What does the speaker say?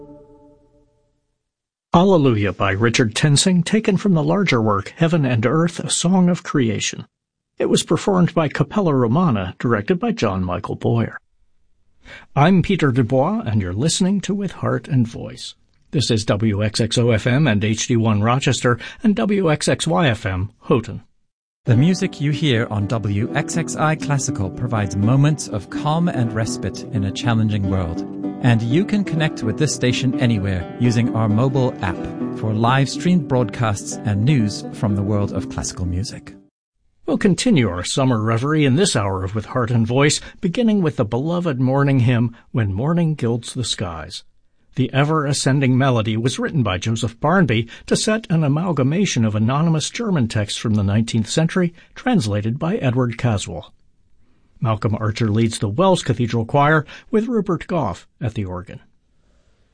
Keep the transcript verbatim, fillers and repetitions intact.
Alleluia by Richard Tensing, taken from the larger work Heaven and Earth, A Song of Creation. It was performed by Capella Romana, directed by John Michael Boyer. I'm Peter Dubois, and you're listening to With Heart and Voice. This is W X X O F M and H D one Rochester and W X X Y F M, Houghton. The music you hear on W X X I Classical provides moments of calm and respite in a challenging world. And you can connect with this station anywhere using our mobile app for live-streamed broadcasts and news from the world of classical music. We'll continue our summer reverie in this hour of With Heart and Voice, beginning with the beloved morning hymn, When Morning Gilds the Skies. The ever-ascending melody was written by Joseph Barnby to set an amalgamation of anonymous German texts from the nineteenth century, translated by Edward Caswell. Malcolm Archer leads the Wells Cathedral Choir with Rupert Goff at the organ.